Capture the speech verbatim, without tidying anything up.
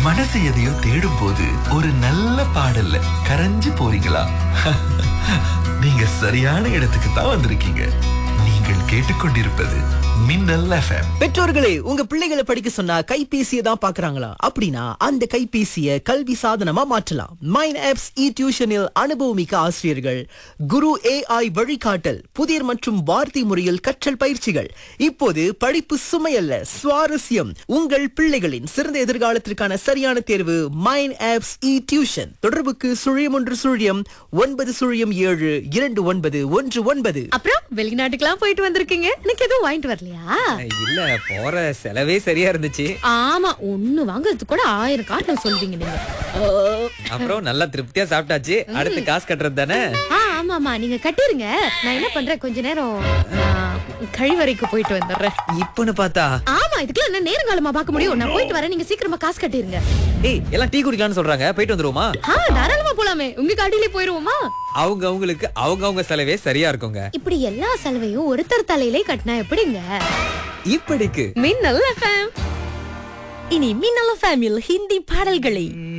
மனசு எதையோ தேடும் போது ஒரு நல்ல பாடல்ல கரைஞ்சு போறீங்களா? நீங்க சரியான இடத்துக்கு தான் வந்திருக்கீங்க. நீங்கள் கேட்டுக்கொண்டிருப்பது மின்னல் எஃப்எம். பெற்றோர்களே, உங்க பிள்ளைகளை படிக்க சொன்னா கைபேசியை தான் பாக்குறாங்களா? அப்படின்னா அந்த கைபேசியை கல்வி சாதனமா மாற்றலாம். மைன் ஆப்ஸ் இ டியூஷனில் அனுபவமிக்க ஆசிரியர்கள், குரு ஏஐ வழிகாட்டல், புதிர் மற்றும் வார்த்தை முறையில் கற்றல் பயிற்சிகள். இப்போது படிப்பு சுமையல்ல, சுவாரஸ்யம். உங்கள் பிள்ளைகளின் சிறந்த எதிர்காலத்திற்கான சரியான தேர்வு மைன் ஆப்ஸ் இ டியூஷன். தொடர்புக்கு சுழியம் ஒன்று சுழியம் ஒன்பது சுழியம் ஏழு இரண்டு ஒன்பது ஒன்று ஒன்பது. அப்புறம் வெளிநாட்டுக்கெல்லாம் போயிட்டு வந்திருக்கீங்க, எனக்கு எதுவும் வாங்கிட்டு வரலையா? இல்ல, போற செலவே சரியா இருந்துச்சு. ஆமா, ஒண்ணு வாங்குறதுக்கு கூட ஆயிரம் காரணம் சொல்வீங்க நீங்க. அப்புறம் நல்லா திருப்தியா சாப்பிட்டாச்சு. அடுத்து காசு கட்டுறது தானே? ஆ, ஆமாமா, நீங்க கட்டிருங்க. நான் என்ன பண்றேன், கொஞ்ச நேரம் ஆ, கழிவறைக்கு போயிட்டு வந்துடுறேன். இப்பன்னு பார்த்தா ஆமா, இதுக்கெல்லாம் என்ன நேரங்காலமா பார்க்க முடியும்? நான் போயிட்டு வரேன், நீங்க சீக்கிரமா காசு கட்டிருங்க. ஏய், எல்லாம் டீ குடிக்கலாம்னு சொல்றாங்க, போயிட்டு வந்துருவோமா? ஆ, தாராளமா போலாமே. உங்க காடியிலே போயிருவோமா? அவங்க அவங்களுக்கு அவங்க அவங்க செலவே சரியா இருக்குங்க. இப்படி எல்லா செலவையும் ஒருத்தர் தலையிலே கட்டினா எப்படிங்க? இப்படிக்கு மின்னல் எஃப்எம். இனி மின்னல் எஃப்எம்மில் ஹிந்தி பாடல்களை